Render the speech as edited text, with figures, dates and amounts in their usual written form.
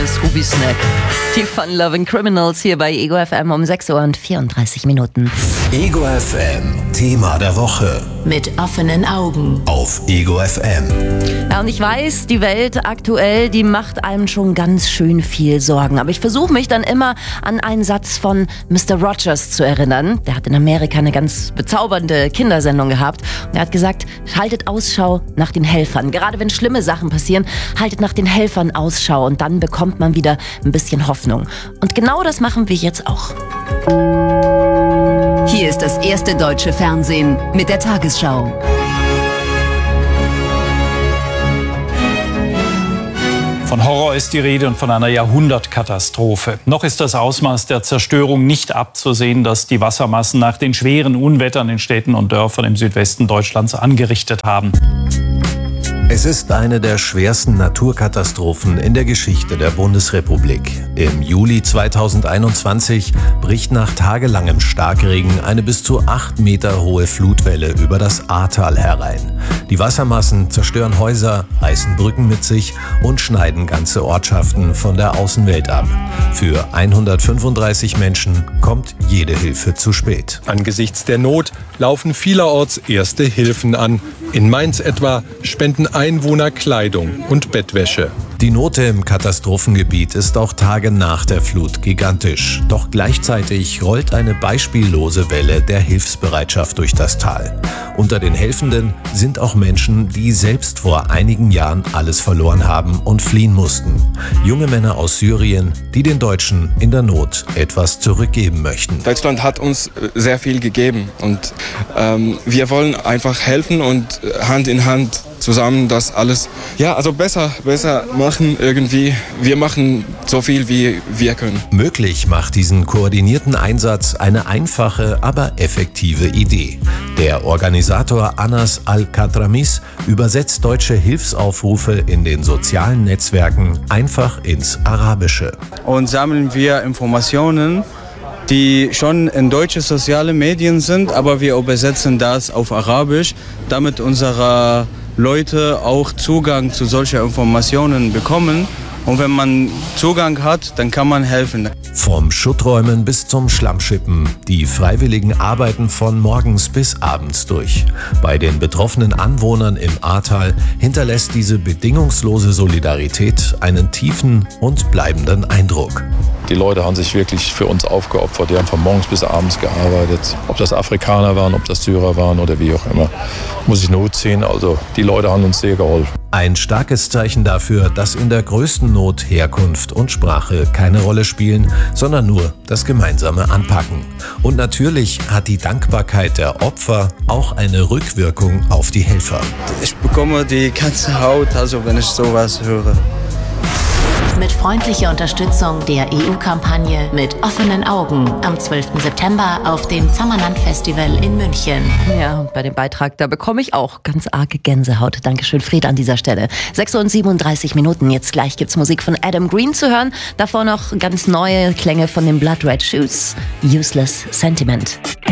schönes Hubi-Snack. Die Fun Loving Criminals hier bei Ego FM um 6:34 Minuten. Ego FM, Thema der Woche. Mit offenen Augen. Auf Ego FM. Ja, und ich weiß, die Welt aktuell, die macht einem schon ganz schön viel Sorgen. Aber ich versuche mich dann immer an einen Satz von Mr. Rogers zu erinnern. Der hat in Amerika eine ganz bezaubernde Kindersendung gehabt. Und er hat gesagt, haltet Ausschau nach den Helfern. Gerade wenn schlimme Sachen passieren, haltet nach den Helfern Ausschau. Und dann bekommt man wieder ein bisschen Hoffnung. Und genau das machen wir jetzt auch. Hier ist das erste deutsche Fernsehen mit der Tagesschau. Von Horror ist die Rede und von einer Jahrhundertkatastrophe. Noch ist das Ausmaß der Zerstörung nicht abzusehen, das die Wassermassen nach den schweren Unwettern in Städten und Dörfern im Südwesten Deutschlands angerichtet haben. Es ist eine der schwersten Naturkatastrophen in der Geschichte der Bundesrepublik. Im Juli 2021 bricht nach tagelangem Starkregen eine bis zu 8 Meter hohe Flutwelle über das Ahrtal herein. Die Wassermassen zerstören Häuser, reißen Brücken mit sich und schneiden ganze Ortschaften von der Außenwelt ab. Für 135 Menschen kommt jede Hilfe zu spät. Angesichts der Not laufen vielerorts erste Hilfen an. In Mainz etwa spenden Einwohner Kleidung und Bettwäsche. Die Not im Katastrophengebiet ist auch Tage nach der Flut gigantisch. Doch gleichzeitig rollt eine beispiellose Welle der Hilfsbereitschaft durch das Tal. Unter den Helfenden sind auch Menschen, die selbst vor einigen Jahren alles verloren haben und fliehen mussten. Junge Männer aus Syrien, die den Deutschen in der Not etwas zurückgeben möchten. Deutschland hat uns sehr viel gegeben und wir wollen einfach helfen und Hand in Hand zusammen das alles, besser machen irgendwie. Wir machen so viel, wie wir können. Möglich macht diesen koordinierten Einsatz eine einfache, aber effektive Idee. Der Organisator Anas Al-Katramis übersetzt deutsche Hilfsaufrufe in den sozialen Netzwerken einfach ins Arabische. Und sammeln wir Informationen, die schon in deutsche soziale Medien sind, aber wir übersetzen das auf Arabisch, damit unsere Leute auch Zugang zu solchen Informationen bekommen. Und wenn man Zugang hat, dann kann man helfen. Vom Schutträumen bis zum Schlammschippen. Die Freiwilligen arbeiten von morgens bis abends durch. Bei den betroffenen Anwohnern im Ahrtal hinterlässt diese bedingungslose Solidarität einen tiefen und bleibenden Eindruck. Die Leute haben sich wirklich für uns aufgeopfert. Die haben von morgens bis abends gearbeitet. Ob das Afrikaner waren, ob das Syrer waren oder wie auch immer. Muss ich einen Hut ziehen. Also die Leute haben uns sehr geholfen. Ein starkes Zeichen dafür, dass in der größten Not Herkunft und Sprache keine Rolle spielen, sondern nur das gemeinsame Anpacken. Und natürlich hat die Dankbarkeit der Opfer auch eine Rückwirkung auf die Helfer. Ich bekomme die ganze Haut, wenn ich sowas höre. Mit freundlicher Unterstützung der EU-Kampagne Mit offenen Augen am 12. September auf dem Zammerland-Festival in München. Ja, und bei dem Beitrag, da bekomme ich auch ganz arge Gänsehaut. Dankeschön, Fred, an dieser Stelle. 6:37 Minuten. Jetzt gleich gibt's Musik von Adam Green zu hören. Davor noch ganz neue Klänge von den Blood Red Shoes. Useless Sentiment.